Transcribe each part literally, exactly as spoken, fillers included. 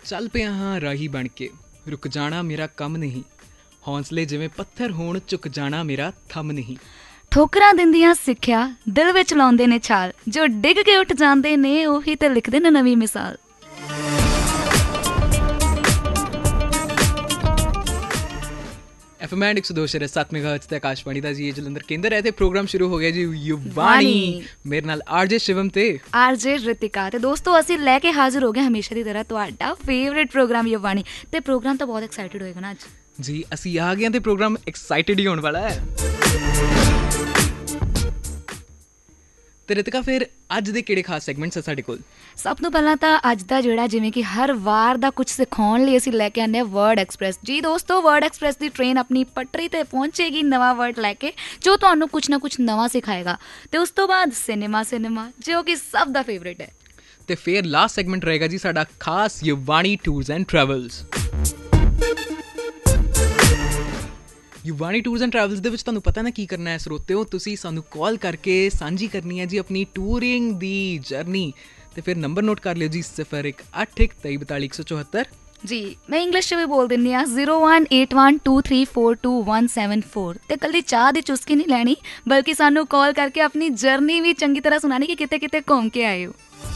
ਚੱਲ ਪਿਆ ਹਾਂ ਰਾਹੀ ਬਣ ਕੇ, ਰੁਕ ਜਾਣਾ ਮੇਰਾ ਕੰਮ ਨਹੀਂ, ਹੌਂਸਲੇ ਜਿਵੇਂ ਪੱਥਰ ਹੋਣ, ਝੁਕ ਜਾਣਾ ਮੇਰਾ ਥੰਮ ਨਹੀਂ। ਠੋਕਰਾਂ ਦਿੰਦੀਆਂ ਸਿੱਖਿਆ ਦਿਲ ਵਿੱਚ ਲਾਉਂਦੇ ਨੇ ਛਾਲ, ਜੋ ਡਿੱਗ ਕੇ ਉੱਠ ਜਾਂਦੇ ਨੇ ਉਹੀ ਤੇ ਲਿਖਦੇ ਨੇ ਨਵੀਂ ਮਿਸਾਲ। ਐਫ ਐਮ ਇੱਕ ਸੌ ਦੋ ਸ਼ੇਰ ਸੱਤ ਮੈਗਾਹਰਟਜ਼ ਤੇ ਆਕਾਸ਼ਵਾਣੀ ਦਾ ਜੀ ਇਹ ਜਲੰਧਰ ਕੇਂਦਰ ਹੈ ਤੇ ਪ੍ਰੋਗਰਾਮ ਸ਼ੁਰੂ ਹੋ ਗਿਆ ਜੀ ਯੁਵਾਣੀ, ਮੇਰੇ ਨਾਲ ਆਰਜੇ ਸ਼ਿਵਮ ਤੇ ਆਰਜੇ ਰਿਤਿਕਾ। ਤੇ ਦੋਸਤੋ ਅਸੀਂ ਲੈ ਕੇ ਹਾਜ਼ਰ ਹੋ ਗਏ ਹਮੇਸ਼ਾ ਦੀ ਤਰ੍ਹਾਂ ਤੁਹਾਡਾ ਫੇਵਰੇਟ ਪ੍ਰੋਗਰਾਮ ਯੁਵਾਣੀ। ਤੇ ਪ੍ਰੋਗਰਾਮ ਤਾਂ ਬਹੁਤ ਐਕਸਾਈਟਿਡ ਹੋਏਗਾ ਨਾ ਅੱਜ ਜੀ, ਅਸੀਂ ਆ ਗਏ ਤੇ ਪ੍ਰੋਗਰਾਮ ਐਕਸਾਈਟਿਡ ਹੀ ਹੋਣ ਵਾਲਾ ਹੈ। ਤੇ ਰਿਤਿਕਾ ਫਿਰ ਅੱਜ ਦੇ ਕਿਹੜੇ ਖਾਸ ਸੈਗਮੈਂਟਸ ਆ ਸਾਡੇ ਕੋਲ? ਸਭ ਤੋਂ ਪਹਿਲਾਂ ਤਾਂ ਅੱਜ ਦਾ ਜਿਹੜਾ ਜਿਵੇਂ ਕਿ ਹਰ ਵਾਰ ਦਾ ਕੁਝ ਸਿਖਾਉਣ ਲਈ ਅਸੀਂ ਲੈ ਕੇ ਆਉਂਦੇ ਹਾਂ ਵਰਡ ਐਕਸਪ੍ਰੈਸ। ਜੀ ਦੋਸਤੋ, ਵਰਡ ਐਕਸਪ੍ਰੈਸ ਦੀ ਟ੍ਰੇਨ ਆਪਣੀ ਪਟਰੀ 'ਤੇ ਪਹੁੰਚੇਗੀ ਨਵਾਂ ਵਰਡ ਲੈ ਕੇ, ਜੋ ਤੁਹਾਨੂੰ ਕੁਛ ਨਾ ਕੁਛ ਨਵਾਂ ਸਿਖਾਏਗਾ। ਤੇ ਉਸ ਤੋਂ ਬਾਅਦ ਸਿਨੇਮਾ ਸਿਨੇਮਾ ਜੋ ਕਿ ਸਭ ਦਾ ਫੇਵਰੇਟ ਹੈ। ਤੇ ਫਿਰ ਲਾਸਟ ਸੈਗਮੈਂਟ ਰਹੇਗਾ ਜੀ ਸਾਡਾ ਖਾਸ ਯੁਵਾਣੀ tours and travels. ਯੁਵਾਣੀ tours and travels ਦੇ ਵਿੱਚ ਤੁਹਾਨੂੰ ਪਤਾ ਨਾ ਕੀ ਕਰਨਾ ਹੈ ਸਰੋਤਿਓ, ਤੁਸੀਂ ਸਾਨੂੰ ਕਾਲ ਕਰਕੇ ਸਾਂਝੀ ਕਰਨੀ ਹੈ ਜੀ ਆਪਣੀ ਟੂਰਿੰਗ ਦੀ ਜਰਨੀ। ਤੇ ਫਿਰ ਨੰਬਰ ਨੋਟ ਕਰ ਲਿਓ ਜੀ, ਸਿਫਰ ਇੱਕ ਅੱਠ ਇੱਕ ਤੇਈ ਬਤਾਲੀ ਇੱਕ ਸੌ ਚੁਹੱਤਰ। ਜੀ ਮੈਂ ਇੰਗਲਿਸ਼ 'ਚ ਵੀ ਬੋਲ ਦਿੰਦੀ ਹਾਂ, zero one eight one two three four two one seven four. ਤੇ ਇਕੱਲੀ ਚਾਹ ਦੀ ਚੁਸਕੀ ਨਹੀਂ ਲੈਣੀ, ਬਲਕਿ ਸਾਨੂੰ ਕਾਲ ਕਰਕੇ ਆਪਣੀ ਜਰਨੀ ਵੀ ਚੰਗੀ ਤਰ੍ਹਾਂ ਸੁਣਾਣੀ ਕਿ ਕਿਤੇ ਕਿਤੇ ਘੁੰਮ ਕੇ ਆਏ ਹੋ।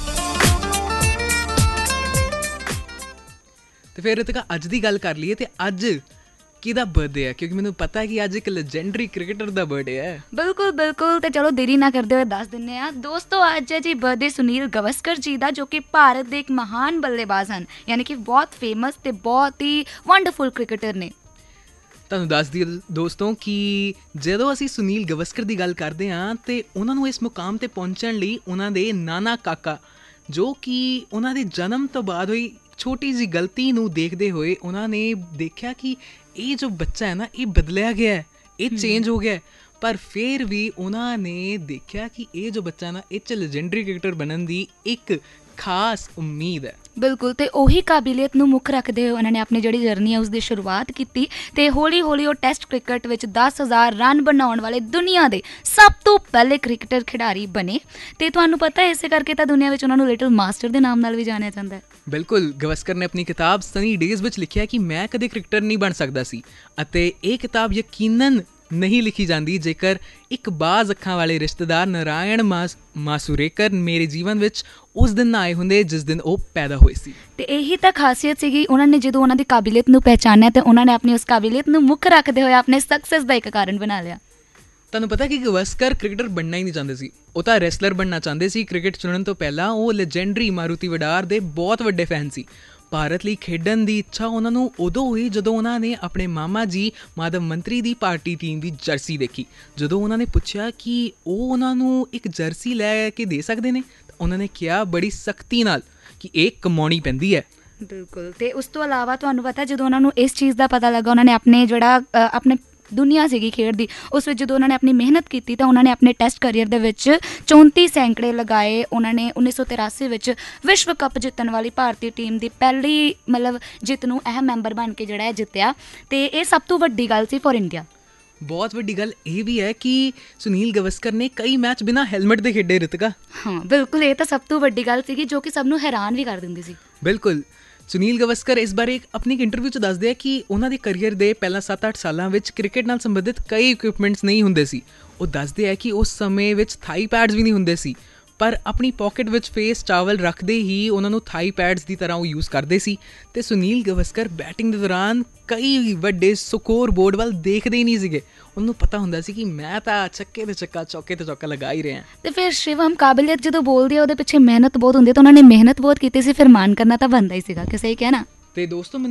ਤੇ ਫਿਰ ਰਿਤਿਕਾ ਅੱਜ ਦੀ ਗੱਲ ਕਰ ਲਈਏ ਤੇ ਅੱਜ ਕਿਹਦਾ ਬਰਥਡੇ ਹੈ, ਕਿਉਂਕਿ ਮੈਨੂੰ ਪਤਾ ਹੈ ਕਿ ਅੱਜ ਇੱਕ ਲੈਜੈਂਡਰੀ ਕ੍ਰਿਕਟਰ ਦਾ ਬਰਥਡੇ ਹੈ। ਬਿਲਕੁਲ ਬਿਲਕੁਲ ਤੇ ਚਲੋ ਦੇਰੀ ਨਾ ਕਰਦੇ ਹੋਏ ਦੱਸ ਦਿੰਦੇ ਹਾਂ ਦੋਸਤੋ, ਅੱਜ ਹੈ ਜੀ ਬਰਥਡੇ ਸੁਨੀਲ ਗਵਸਕਰ ਜੀ ਦਾ, ਜੋ ਕਿ ਭਾਰਤ ਦੇ ਇੱਕ ਮਹਾਨ ਬੱਲੇਬਾਜ਼ ਹਨ, ਯਾਨੀ ਕਿ ਬਹੁਤ ਫੇਮਸ ਤੇ ਬਹੁਤ ਹੀ ਵੰਡਰਫੁਲ ਕ੍ਰਿਕਟਰ ਨੇ। ਤੁਹਾਨੂੰ ਦੱਸ ਦਈਏ ਦੋਸਤੋ ਕਿ ਜਦੋਂ ਅਸੀਂ ਸੁਨੀਲ ਗਵਸਕਰ ਦੀ ਗੱਲ ਕਰਦੇ ਹਾਂ ਤੇ ਉਹਨਾਂ ਨੂੰ ਇਸ ਮੁਕਾਮ 'ਤੇ ਪਹੁੰਚਣ ਲਈ ਉਹਨਾਂ ਦੇ ਨਾਨਾ ਕਾਕਾ, ਜੋ ਕਿ ਉਹਨਾਂ ਦੇ ਜਨਮ ਤੋਂ ਬਾਅਦ ਹੋਈ ਛੋਟੀ ਜਿਹੀ ਗਲਤੀ ਨੂੰ ਦੇਖਦੇ ਹੋਏ ਉਹਨਾਂ ਨੇ ਦੇਖਿਆ ਕਿ ਇਹ ਜੋ ਬੱਚਾ ਹੈ ਨਾ ਇਹ ਬਦਲਿਆ ਗਿਆ ਹੈ, ਇਹ ਚੇਂਜ ਹੋ ਗਿਆ। ਪਰ ਫਿਰ ਵੀ ਉਹਨਾਂ ਨੇ ਦੇਖਿਆ ਕਿ ਇਹ ਜੋ ਬੱਚਾ ਨਾ ਇਹ 'ਚ ਲੈਜੈਂਡਰੀ ਕ੍ਰਿਕਟਰ ਬਣਨ ਦੀ ਇੱਕ ਖਾਸ ਉਮੀਦ ਹੈ। ਬਿਲਕੁਲ, ਤੇ ਉਹੀ ਕਾਬਲੀਅਤ ਨੂੰ ਮੁੱਖ ਰੱਖਦੇ ਹੋਏ ਉਹਨਾਂ ਨੇ ਆਪਣੀ ਜਿਹੜੀ ਜਰਨੀ ਹੈ ਉਸ ਦੀ ਸ਼ੁਰੂਆਤ ਕੀਤੀ ਤੇ ਹੌਲੀ ਹੌਲੀ ਉਹ ਟੈਸਟ ਕ੍ਰਿਕਟ ਵਿੱਚ ਦਸ ਹਜ਼ਾਰ ਰਨ ਬਣਾਉਣ ਵਾਲੇ ਦੁਨੀਆ ਦੇ ਸਭ ਤੋਂ ਪਹਿਲੇ ਕ੍ਰਿਕਟਰ ਖਿਡਾਰੀ ਬਣੇ। ਤੇ ਤੁਹਾਨੂੰ ਪਤਾ ਹੈ ਇਸੇ ਕਰਕੇ ਤਾਂ ਦੁਨੀਆ ਵਿੱਚ ਉਹਨਾਂ ਨੂੰ ਲਿਟਲ ਮਾਸਟਰ ਦੇ ਨਾਮ ਨਾਲ ਵੀ ਜਾਣਿਆ ਜਾਂਦਾ ਹੈ। ਬਿਲਕੁਲ, ਗਵਸਕਰ ਨੇ ਆਪਣੀ ਕਿਤਾਬ ਸਨੀ ਡੇਜ਼ ਵਿੱਚ ਲਿਖਿਆ ਕਿ ਮੈਂ ਕਦੇ ਕ੍ਰਿਕਟਰ ਨਹੀਂ ਬਣ ਸਕਦਾ ਸੀ, ਅਤੇ ਇਹ ਕਿਤਾਬ ਯਕੀਨਨ ਨਹੀਂ ਲਿਖੀ ਜਾਂਦੀ ਜੇਕਰ ਇੱਕ ਬਾਜ਼ ਅੱਖਾਂ ਵਾਲੇ ਰਿਸ਼ਤੇਦਾਰ ਨਾਰਾਇਣ ਮਾਸ ਮਾਸੂਰੇਕਰ ਮੇਰੇ ਜੀਵਨ ਵਿੱਚ ਉਸ ਦਿਨ ਨਾ ਆਏ ਹੁੰਦੇ ਜਿਸ ਦਿਨ ਉਹ ਪੈਦਾ ਹੋਏ ਸੀ। ਤੇ ਇਹੀ ਤਾਂ ਖਾਸੀਅਤ ਸੀਗੀ, ਉਹਨਾਂ ਨੇ ਜਦੋਂ ਉਹਨਾਂ ਦੀ ਕਾਬਲੀਅਤ ਨੂੰ ਪਹਿਚਾਨਿਆ ਤੇ ਉਹਨਾਂ ਨੇ ਆਪਣੀ ਉਸ ਕਾਬਲੀਅਤ ਨੂੰ ਮੁੱਖ ਰੱਖਦੇ ਹੋਏ ਆਪਣੇ ਸਕਸੈਸ ਦਾ ਇੱਕ ਕਾਰਨ ਬਣਾ ਲਿਆ। ਤੁਹਾਨੂੰ ਪਤਾ ਕਿ ਗਵਸਕਰ ਕ੍ਰਿਕਟਰ ਬਣਨਾ ਹੀ ਨਹੀਂ ਚਾਹੁੰਦੇ ਸੀ, ਉਹ ਤਾਂ ਰੈਸਲਰ ਬਣਨਾ ਚਾਹੁੰਦੇ ਸੀ। ਕ੍ਰਿਕਟ ਚੁਣਨ ਤੋਂ ਪਹਿਲਾਂ ਉਹ ਲੈਜੈਂਡਰੀ ਮਾਰੂਤੀ ਵਡਾਰ ਦੇ ਬਹੁਤ ਵੱਡੇ ਫੈਨ ਸੀ। ਭਾਰਤ ਲਈ ਖੇਡਣ ਦੀ ਇੱਛਾ ਉਹਨਾਂ ਨੂੰ ਉਦੋਂ ਹੋਈ ਜਦੋਂ ਉਹਨਾਂ ਨੇ ਆਪਣੇ ਮਾਮਾ ਜੀ ਮਾਧਵ ਮੰਤਰੀ ਦੀ ਭਾਰਤੀ ਟੀਮ ਦੀ ਜਰਸੀ ਦੇਖੀ। ਜਦੋਂ ਉਹਨਾਂ ਨੇ ਪੁੱਛਿਆ ਕਿ ਉਹ ਉਹਨਾਂ ਨੂੰ ਇੱਕ ਜਰਸੀ ਲੈ ਕੇ ਦੇ ਸਕਦੇ ਨੇ, ਤਾਂ ਉਹਨਾਂ ਨੇ ਕਿਹਾ ਬੜੀ ਸਖਤੀ ਨਾਲ ਕਿ ਇਹ ਕਮਾਉਣੀ ਪੈਂਦੀ ਹੈ। ਬਿਲਕੁਲ, ਤੇ ਉਸ ਤੋਂ ਇਲਾਵਾ ਤੁਹਾਨੂੰ ਪਤਾ ਜਦੋਂ ਉਹਨਾਂ ਨੂੰ ਇਸ ਚੀਜ਼ ਦਾ ਪਤਾ ਲੱਗਾ, ਉਹਨਾਂ ਨੇ ਆਪਣੇ ਜਿਹੜਾ ਆਪਣੇ ਦੁਨੀਆ ਸੀਗੀ ਖੇਡ ਦੀ ਉਸ ਵਿੱਚ ਜਦੋਂ ਉਹਨਾਂ ਨੇ ਆਪਣੀ ਮਿਹਨਤ ਕੀਤੀ ਤਾਂ ਉਹਨਾਂ ਨੇ ਆਪਣੇ ਟੈਸਟ ਕਰੀਅਰ ਦੇ ਵਿੱਚ ਚੌਂਤੀ ਸੈਂਕੜੇ ਲਗਾਏ। ਉਹਨਾਂ ਨੇ ਉੱਨੀ ਸੌ ਤਿਰਾਸੀ ਵਿੱਚ ਵਿਸ਼ਵ ਕੱਪ ਜਿੱਤਣ ਵਾਲੀ ਭਾਰਤੀ ਟੀਮ ਦੀ ਪਹਿਲੀ ਮਤਲਬ ਜਿੱਤ ਨੂੰ ਅਹਿਮ ਮੈਂਬਰ ਬਣ ਕੇ ਜਿਹੜਾ ਹੈ ਜਿੱਤਿਆ, ਅਤੇ ਇਹ ਸਭ ਤੋਂ ਵੱਡੀ ਗੱਲ ਸੀ ਫॉर ਇੰਡੀਆ। ਬਹੁਤ ਵੱਡੀ ਗੱਲ ਇਹ ਵੀ ਹੈ ਕਿ ਸੁਨੀਲ ਗਵਸਕਰ ਨੇ ਕਈ ਮੈਚ ਬਿਨਾਂ ਹੈਲਮਟ ਦੇ ਖੇਡੇ ਰਿਤਿਕਾ। ਹਾਂ ਬਿਲਕੁਲ, ਇਹ ਤਾਂ ਸਭ ਤੋਂ ਵੱਡੀ ਗੱਲ ਸੀਗੀ ਜੋ ਕਿ ਸਭ ਨੂੰ ਹੈਰਾਨ ਵੀ ਕਰ ਦਿੰਦੀ ਸੀ। ਬਿਲਕੁਲ, ਸੁਨੀਲ ਗਵਸਕਰ ਇਸ ਬਾਰੇ ਆਪਣੀ ਇੱਕ ਇੰਟਰਵਿਊ 'ਚ ਦੱਸਦੇ ਆ ਕਿ ਉਹਨਾਂ ਦੇ ਕਰੀਅਰ ਦੇ ਪਹਿਲਾਂ ਸੱਤ ਅੱਠ ਸਾਲਾਂ ਵਿੱਚ ਕ੍ਰਿਕਟ ਨਾਲ ਸੰਬੰਧਿਤ ਕਈ ਇਕਵਿਪਮੈਂਟਸ ਨਹੀਂ ਹੁੰਦੇ ਸੀ। ਉਹ ਦੱਸਦੇ ਆ ਕਿ ਉਸ ਸਮੇਂ ਵਿੱਚ ਥਾਈ ਪੈਡਸ ਵੀ ਨਹੀਂ ਹੁੰਦੇ ਸੀ, ਪਰ ਆਪਣੀ ਪੋਕਟ ਵਿੱਚ ਫੇਸ ਟਾਵਲ ਰੱਖਦੇ ਹੀ ਉਹਨਾਂ ਨੂੰ ਥਾਈ ਪੈਡਸ ਦੀ ਤਰ੍ਹਾਂ ਉਹ ਯੂਜ਼ ਕਰਦੇ ਸੀ। ਅਤੇ ਸੁਨੀਲ ਗਵਸਕਰ ਬੈਟਿੰਗ ਦੇ ਦੌਰਾਨ ਕਈ ਵੱਡੇ ਸਕੋਰ ਬੋਰਡ ਵੱਲ ਦੇਖਦੇ ਹੀ ਨਹੀਂ ਸੀਗੇ, ਉਹਨੂੰ ਪਤਾ ਹੁੰਦਾ ਸੀ ਕਿ ਮੈਂ ਤਾਂ ਛੱਕੇ 'ਤੇ ਚੱਕਾ ਚੌਕੇ 'ਤੇ ਚੌਕਾ ਲਗਾ ਹੀ ਰਿਹਾ। ਅਤੇ ਫਿਰ ਸ਼ਿਵਮ, ਕਾਬਲੀਅਤ ਜਦੋਂ ਬੋਲਦੀ ਆ ਉਹਦੇ ਪਿੱਛੇ ਮਿਹਨਤ ਬਹੁਤ ਹੁੰਦੀ ਹੈ, ਤਾਂ ਉਹਨਾਂ ਨੇ ਮਿਹਨਤ ਬਹੁਤ ਕੀਤੀ ਸੀ, ਫਿਰ ਮਾਣ ਕਰਨਾ ਤਾਂ ਬਣਦਾ ਹੀ ਸੀਗਾ ਕਿ ਸਹੀ ਕਿਹਾ ਨਾ। ਅਤੇ ਦੋਸਤੋ